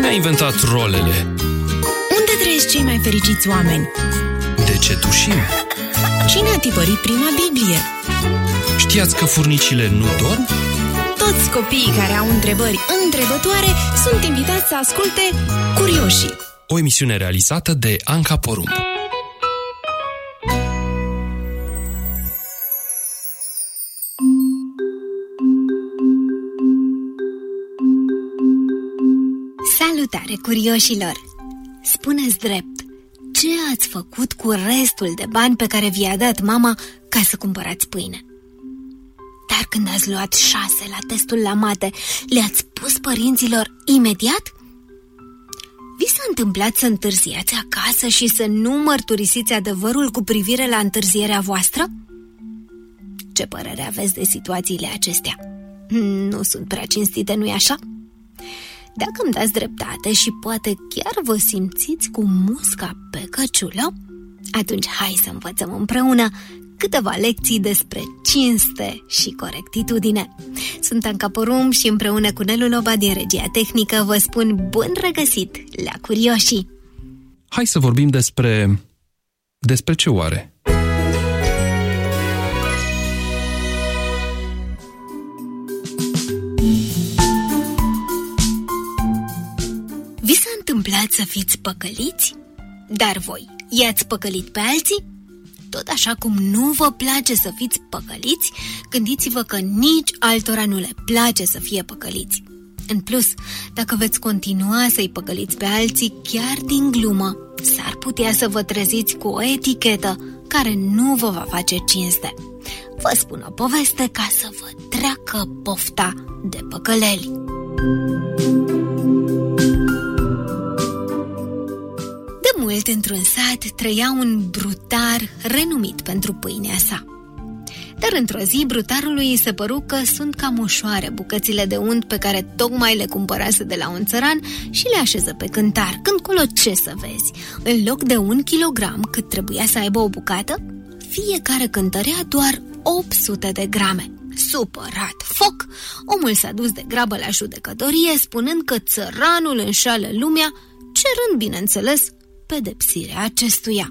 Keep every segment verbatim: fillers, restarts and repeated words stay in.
Cine a inventat rolele? Unde trăiesc cei mai fericiți oameni? De ce tușim? Cine a tipărit prima Biblie? Știați că furnicile nu dorm? Toți copiii care au întrebări întrebătoare sunt invitați să asculte Curioșii, o emisiune realizată de Anca Porumb. Salutare, curioșilor! Spuneți drept, ce ați făcut cu restul de bani pe care vi-a dat mama ca să cumpărați pâine? Dar când ați luat șase la testul la mate, le-ați pus părinților imediat? Vi s-a întâmplat să întârziați acasă și să nu mărturisiți adevărul cu privire la întârzierea voastră? Ce părere aveți de situațiile acestea? Nu sunt prea cinstite, nu-i așa? Dacă îmi dați dreptate și poate chiar vă simțiți cu musca pe căciulă, atunci hai să învățăm împreună câteva lecții despre cinste și corectitudine. Sunt Anca Porumb și împreună cu Nelu Loba din regia tehnică vă spun bun regăsit la Curioșii! Hai să vorbim despre... despre ce oare? Vi s-a întâmplat să fiți păcăliți? Dar voi i-ați păcălit pe alții? Tot așa cum nu vă place să fiți păcăliți, gândiți-vă că nici altora nu le place să fie păcăliți. În plus, dacă veți continua să-i păcăliți pe alții chiar din glumă, s-ar putea să vă treziți cu o etichetă care nu vă va face cinste. Vă spun o poveste ca să vă treacă pofta de păcăleli. De mult, într-un sat, trăia un brutar renumit pentru pâinea sa. Dar într-o zi, brutarului îi se păru că sunt cam ușoare bucățile de unt pe care tocmai le cumpărase de la un țăran și le așeză pe cântar. Când colo, ce să vezi? În loc de un kilogram cât trebuia să aibă o bucată, fiecare cântărea doar opt sute de grame. Supărat foc, omul s-a dus de grabă la judecătorie, spunând că țăranul înșală lumea, cerând, bineînțeles, pedepsirea acestuia.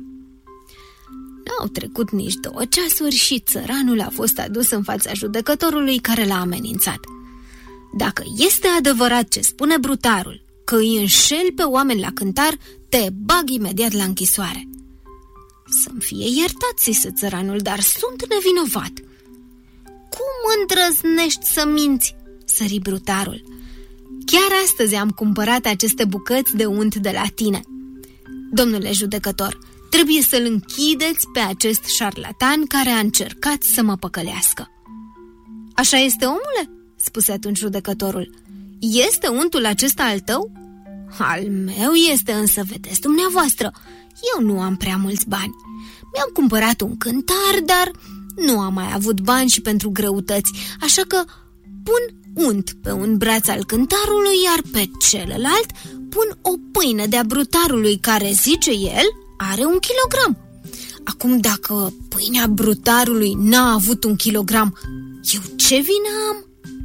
N-au trecut nici două ceasuri și țăranul a fost adus în fața judecătorului, care l-a amenințat. Dacă este adevărat ce spune brutarul, că îi înșel pe oameni la cântar, te bag imediat la închisoare. Să-mi fie iertat, zise țăranul, dar sunt nevinovat. Cum îndrăznești să minți? Sări brutarul. Chiar astăzi am cumpărat aceste bucăți de unt de la tine. Domnule judecător, trebuie să-l închideți pe acest șarlatan care a încercat să mă păcălească. Așa este, omule? Spuse atunci judecătorul. Este untul acesta al tău? Al meu este, însă vedeți dumneavoastră, eu nu am prea mulți bani. Mi-am cumpărat un cântar, dar nu am mai avut bani și pentru greutăți, așa că pun unt pe un braț al cântarului, iar pe celălalt pun o pâine de-a brutarului care, zice el, are un kilogram. Acum, dacă pâinea brutarului n-a avut un kilogram, eu ce vină am?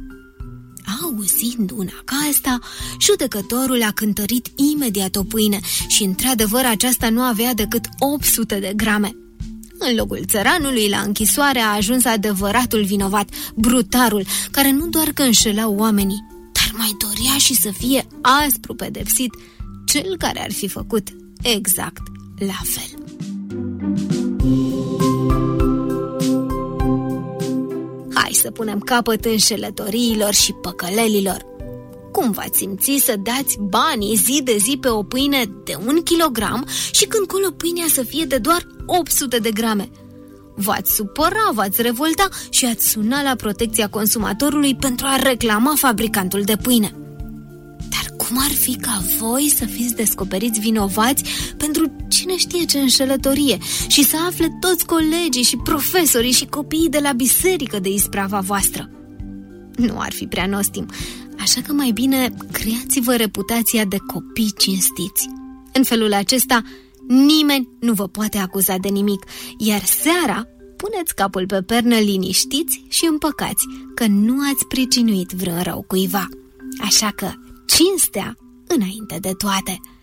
Auzind una ca asta, judecătorul a cântărit imediat o pâine și, într-adevăr, aceasta nu avea decât opt sute de grame. În locul țăranului, la închisoare, a ajuns adevăratul vinovat, brutarul, care nu doar că înșela oamenii, dar mai dorea și să fie aspru pedepsit cel care ar fi făcut exact la fel. Hai să punem capăt înșelătoriilor și păcălelilor. Cum v-ați simți să dați banii zi de zi pe o pâine de un kilogram și când colo pâinea să fie de doar opt sute de grame? V-ați supăra, v-ați revolta și ați suna la protecția consumatorului pentru a reclama fabricantul de pâine. Dar cum ar fi ca voi să fiți descoperiți vinovați pentru cine știe ce înșelătorie și să afle toți colegii și profesorii și copiii de la biserică de isprava voastră? Nu ar fi prea nostim, așa că mai bine creați-vă reputația de copii cinstiți. În felul acesta, nimeni nu vă poate acuza de nimic, iar seara puneți capul pe pernă liniștiți și împăcați că nu ați pricinuit vreun rău cuiva. Așa că cinstea înainte de toate.